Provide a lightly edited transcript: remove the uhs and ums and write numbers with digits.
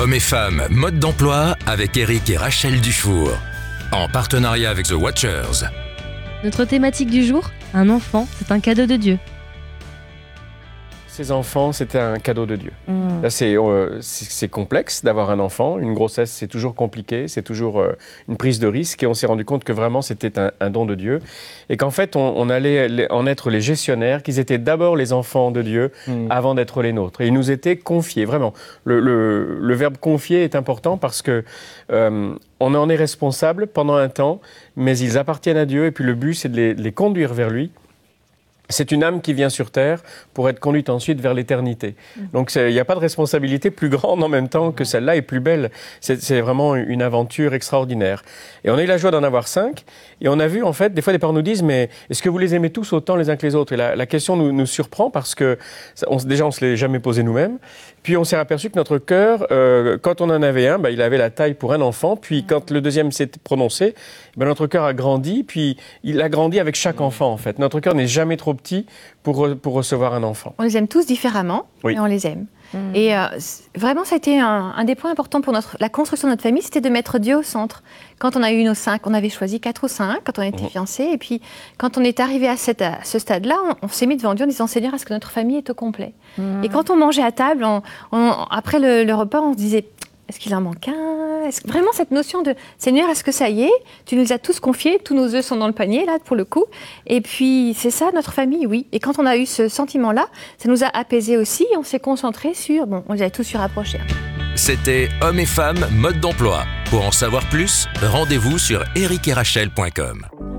Hommes et femmes, mode d'emploi avec Éric et Rachel Dufour. En partenariat avec The Watchers. Notre thématique du jour, un enfant, c'est un cadeau de Dieu. Ces enfants, c'était un cadeau de Dieu. Là, c'est complexe d'avoir un enfant. Une grossesse, c'est toujours compliqué, c'est toujours une prise de risque. Et on s'est rendu compte que vraiment, c'était un don de Dieu. Et qu'en fait, on allait en être les gestionnaires, qu'ils étaient d'abord les enfants de Dieu avant d'être les nôtres. Et ils nous étaient confiés, vraiment. Le verbe confier est important parce que on en est responsable pendant un temps, mais ils appartiennent à Dieu. Et puis le but, c'est de les conduire vers lui. C'est une âme qui vient sur Terre pour être conduite ensuite vers l'éternité. Donc il n'y a pas de responsabilité plus grande en même temps que celle-là et plus belle. C'est vraiment une aventure extraordinaire. Et on a eu la joie d'en avoir 5. Et on a vu, en fait, des fois des parents nous disent « Mais est-ce que vous les aimez tous autant les uns que les autres ?» Et la question nous surprend parce que déjà, on ne se l'est jamais posé nous-mêmes. Puis on s'est aperçu que notre cœur, quand on en avait un, il avait la taille pour un enfant. Puis quand le deuxième s'est prononcé, notre cœur a grandi. Puis il a grandi avec chaque enfant, en fait. Notre cœur n'est jamais trop petit pour recevoir un enfant. On les aime tous différemment, mais on les aime. Et vraiment, ça a été un des points importants pour la construction de notre famille, c'était de mettre Dieu au centre. Quand on a eu nos 5, on avait choisi 4 ou 5 quand on était fiancés. Et puis, quand on est arrivé à ce stade-là, on s'est mis devant Dieu en disant « Seigneur, est-ce que notre famille est au complet ?» Et quand on mangeait à table, après le repas, on se disait « Est-ce qu'il en manque un ?» Vraiment, cette notion de « Seigneur, est-ce que ça y est ? Tu nous as tous confiés, tous nos œufs sont dans le panier, là, pour le coup. » Et puis, c'est ça, notre famille, oui. Et quand on a eu ce sentiment-là, ça nous a apaisés aussi. On s'est concentrés sur... on les a tous su rapprocher. C'était Hommes et femmes, mode d'emploi. Pour en savoir plus, rendez-vous sur ericetrachel.com.